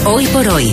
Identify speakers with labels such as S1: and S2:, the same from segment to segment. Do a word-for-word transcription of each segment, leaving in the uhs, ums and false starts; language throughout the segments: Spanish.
S1: Hoy por hoy.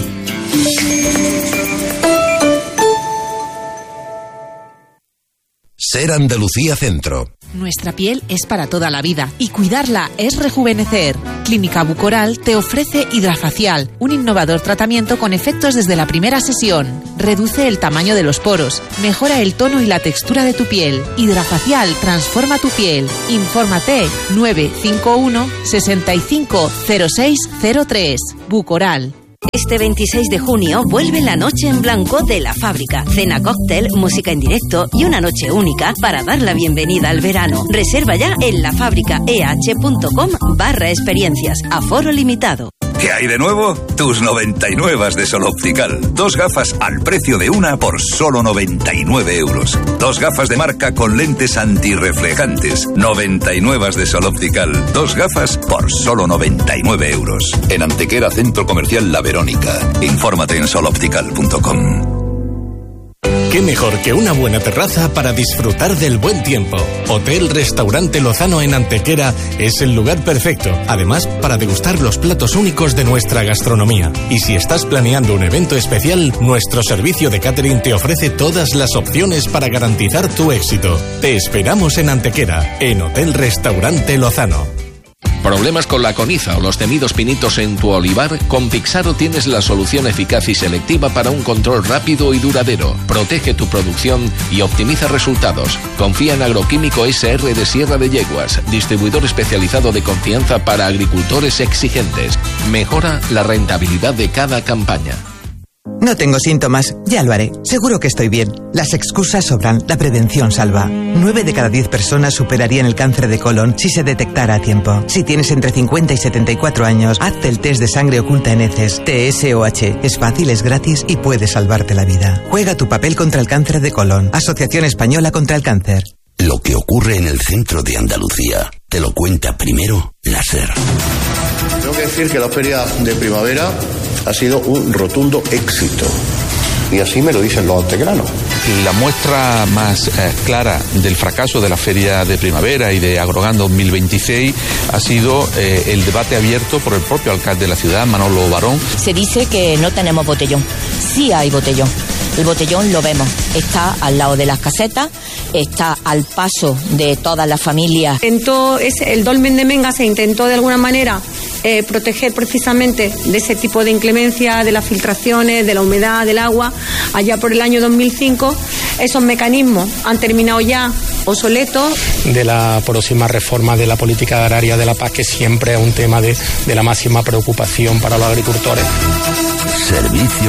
S2: Ser Andalucía Centro.
S3: Nuestra piel es para toda la vida y cuidarla es rejuvenecer. Clínica Bucoral te ofrece Hidrafacial, un innovador tratamiento con efectos desde la primera sesión. Reduce el tamaño de los poros, mejora el tono y la textura de tu piel. Hidrafacial transforma tu piel. Infórmate nueve cinco uno, seis cinco cero seis cero tres. Bucoral.
S1: Este veintiséis de junio vuelve la Noche en Blanco de La Fábrica. Cena cóctel, música en directo y una noche única para dar la bienvenida al verano. Reserva ya en lafábricaeh.com barra experiencias. Aforo limitado.
S4: ¿Qué hay de nuevo? Tus noventa y nueve de Sol Optical. Dos gafas al precio de una por solo noventa y nueve euros. Dos gafas de marca con lentes antirreflejantes. noventa y nueve de Sol Optical. Dos gafas por solo noventa y nueve euros. En Antequera, Centro Comercial La Verónica. Infórmate en sol optical punto com.
S5: ¿Qué mejor que una buena terraza para disfrutar del buen tiempo? Hotel Restaurante Lozano en Antequera es el lugar perfecto, además para degustar los platos únicos de nuestra gastronomía. Y si estás planeando un evento especial, nuestro servicio de catering te ofrece todas las opciones para garantizar tu éxito. Te esperamos en Antequera, en Hotel Restaurante Lozano.
S6: ¿Problemas con la coniza o los temidos pinitos en tu olivar? Con Pixaro tienes la solución eficaz y selectiva para un control rápido y duradero. Protege tu producción y optimiza resultados. Confía en Agroquímico S R de Sierra de Yeguas, distribuidor especializado de confianza para agricultores exigentes. Mejora la rentabilidad de cada campaña.
S7: No tengo síntomas, ya lo haré. Seguro que estoy bien. Las excusas sobran, la prevención salva. Nueve de cada diez personas superarían el cáncer de colon si se detectara a tiempo. Si tienes entre cincuenta y setenta y cuatro años, hazte el test de sangre oculta en heces, T S O H. Es fácil, es gratis y puede salvarte la vida. Juega tu papel contra el cáncer de colon. Asociación Española contra el Cáncer.
S8: Lo que ocurre en el centro de Andalucía te lo cuenta primero la SER.
S9: Tengo que decir que la feria de primavera ha sido un rotundo éxito. Y así me lo dicen los antequeranos.
S10: La muestra más eh, clara del fracaso de la Feria de Primavera y de Agrogan dos mil veintiséis ha sido eh, el debate abierto por el propio alcalde de la ciudad, Manolo Barón.
S11: Se dice que no tenemos botellón. Sí hay botellón. El botellón lo vemos. Está al lado de las casetas, está al paso de todas las familias.
S12: Intentó, el dolmen de Menga se intentó de alguna manera eh, proteger precisamente de ese tipo de inclemencia, de las filtraciones, de la humedad, del agua. Allá por el año dos mil cinco, esos mecanismos han terminado ya obsoletos.
S13: De la próxima reforma de la política agraria de la P A C, que siempre es un tema de, de la máxima preocupación para los agricultores.
S8: Servicio